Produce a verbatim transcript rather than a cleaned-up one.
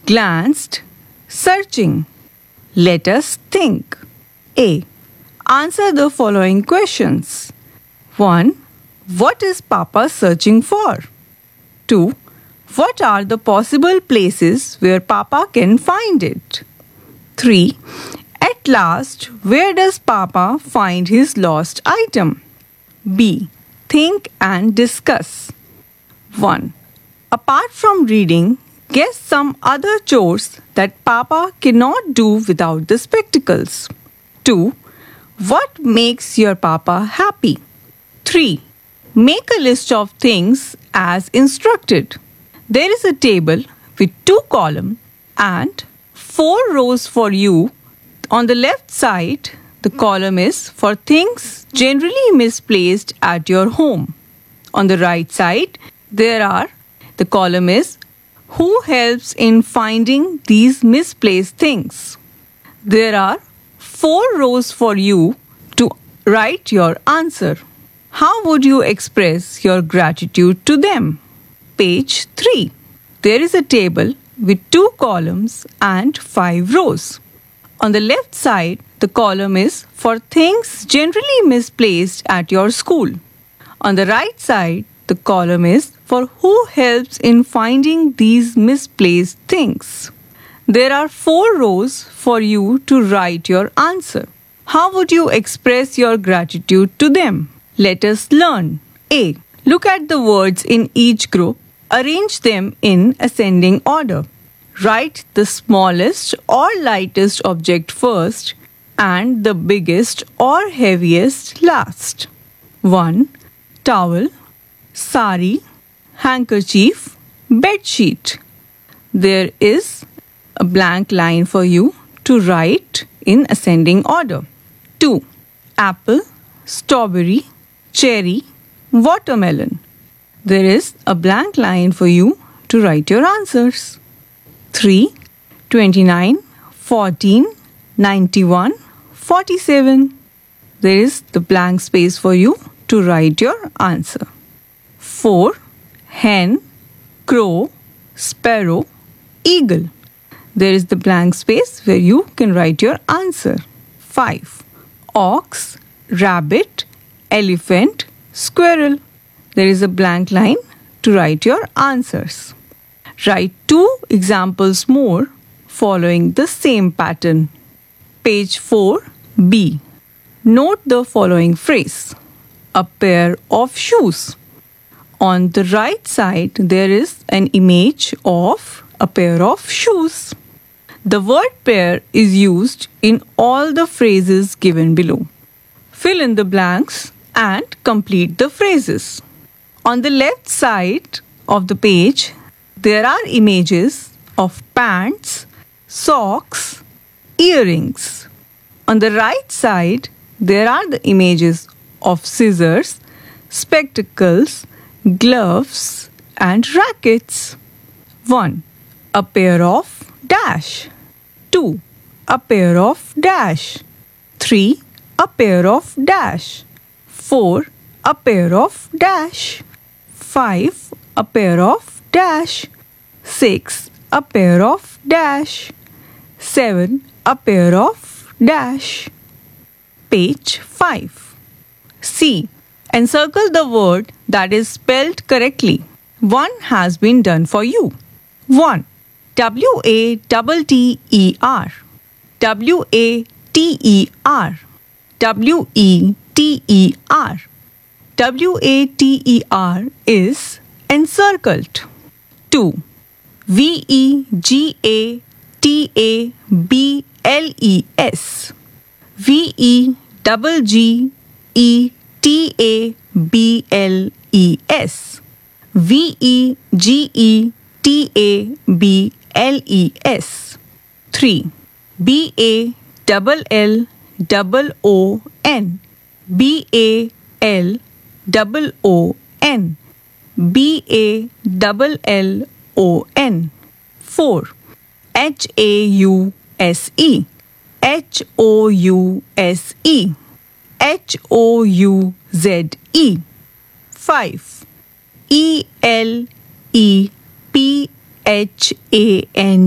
glanced, searching. Let us think. A. Answer the following questions. one. What is Papa searching for? two. What are the possible places where Papa can find it? three. At last, where does Papa find his lost item? B. Think and discuss. one. Apart from reading, guess some other chores that Papa cannot do without the spectacles. two. What makes your Papa happy? three. Make a list of things as instructed. There is a table with two columns and four rows for you. On the left side, the column is for things generally misplaced at your home. On the right side, there are the column is who helps in finding these misplaced things. There are four rows for you to write your answer. How would you express your gratitude to them? Page three. There is a table with two columns and five rows. On the left side, the column is for things generally misplaced at your school. On the right side, the column is for who helps in finding these misplaced things. There are four rows for you to write your answer. How would you express your gratitude to them? Let us learn. A. Look at the words in each group. Arrange them in ascending order. Write the smallest or lightest object first and the biggest or heaviest last. one. Towel, sari, handkerchief, bedsheet. There is a blank line for you to write in ascending order. two. Apple, strawberry, cherry, watermelon. There is a blank line for you to write your answers. three. twenty-nine, fourteen, ninety-one, forty-seven. There is the blank space for you to write your answer. four. Hen, crow, sparrow, eagle. There is the blank space where you can write your answer. five. Ox, rabbit, elephant, squirrel. There is a blank line to write your answers. Write two examples more following the same pattern. Page four B. Note the following phrase. A pair of shoes. On the right side, there is an image of a pair of shoes. The word pair is used in all the phrases given below. Fill in the blanks and complete the phrases. On the left side of the page, there are images of pants, socks, earrings. On the right side, there are the images of scissors, spectacles, gloves, and rackets. one. A pair of dash. two. A pair of dash. three. A pair of dash. four. A pair of dash. five. A pair of dash. six. A pair of dash. seven. A pair of dash. Page five. C. Encircle the word that is spelled correctly. One has been done for you. one. W A T T E R. W A T E R. W E T E R. W A T E R is encircled. two. V E G A T A B L E S. V E G G E T A B L E S. V E G E T A B L E S. three. B A L L O O N. B A L O O N. B A L L O N. four. H A U S E. H O U S E. H O U Z E. five. E L E P H A N